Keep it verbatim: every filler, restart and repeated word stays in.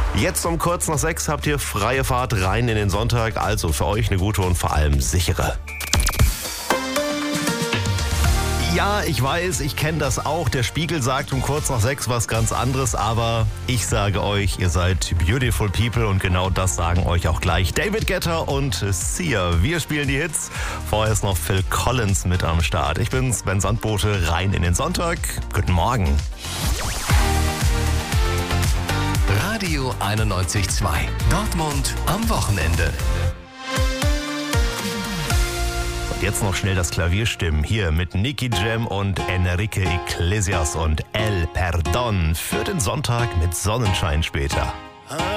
Jetzt um kurz nach sechs habt ihr freie Fahrt rein in den Sonntag. Also für euch eine gute und vor allem sichere. Ja, ich weiß, ich kenne das auch. Der Spiegel sagt um kurz nach sechs was ganz anderes, aber ich sage euch, ihr seid beautiful people und genau das sagen euch auch gleich David Guetta und Sia. Wir spielen die Hits. Vorher ist noch Phil Collins mit am Start. Ich bin Sven Sandbote, rein in den Sonntag. Guten Morgen. Radio einundneunzig Komma zwei. Dortmund am Wochenende. Jetzt noch schnell das Klavierstimmen hier mit Nicky Jam und Enrique Iglesias und El Perdón für den Sonntag mit Sonnenschein später.